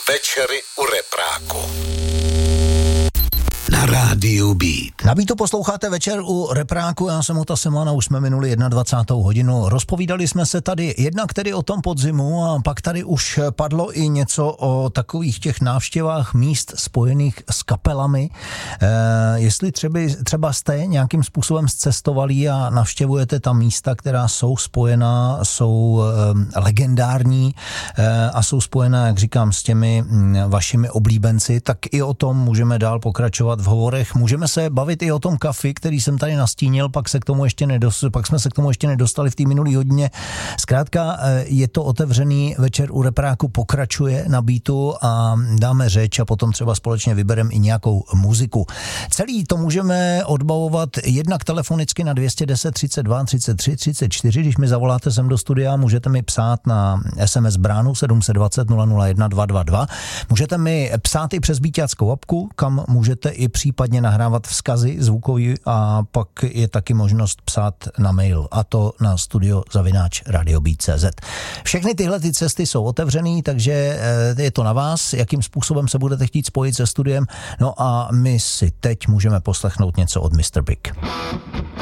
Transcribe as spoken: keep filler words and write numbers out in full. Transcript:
Večery u repráku. Na rádiu Beat. Na Beatu posloucháte Večer u repráku, já jsem Ota Semana, už jsme minuli dvacátou první hodinu. Rozpovídali jsme se tady jednak tedy o tom podzimu a pak tady už padlo i něco o takových těch návštěvách míst spojených s kapelami. E, jestli třeba, třeba jste nějakým způsobem zcestovali a navštěvujete ta místa, která jsou spojená, jsou e, legendární e, a jsou spojená, jak říkám, s těmi m, vašimi oblíbenci, tak i o tom můžeme dál pokračovat v hovorech. Můžeme se bavit i o tom kafi, který jsem tady nastínil, pak se k tomu ještě nedostali, pak jsme se k tomu ještě nedostali v té minulý hodině. Zkrátka je to otevřený Večer u repráku, pokračuje na Beatu a dáme řeč a potom třeba společně vybereme i nějakou muziku. Celý to můžeme odbavovat jednak telefonicky na dvě deset, třicet dva, třicet tři, třicet čtyři. Když mi zavoláte sem do studia, můžete mi psát na es em es bránu sedm set dvacet nula nula jedna dva dva dva. Můžete mi psát i přes beatáckou apku, kam můžete i případně nahrávat vzkazy zvukový a pak je taky možnost psát na mail, a to na studio zavináč radiobeat tečka cé zet. Všechny tyhle ty cesty jsou otevřený, takže je to na vás, jakým způsobem se budete chtít spojit se studiem. No a my si teď můžeme poslechnout něco od mister Big.